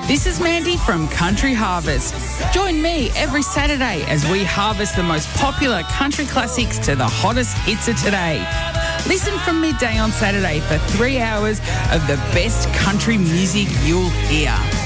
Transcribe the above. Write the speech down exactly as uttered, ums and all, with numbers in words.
This is Mandy from Country Harvest. Join me every Saturday as we harvest the most popular country classics to the hottest hits of today. Listen from midday on Saturday for three hours of the best country music you'll hear.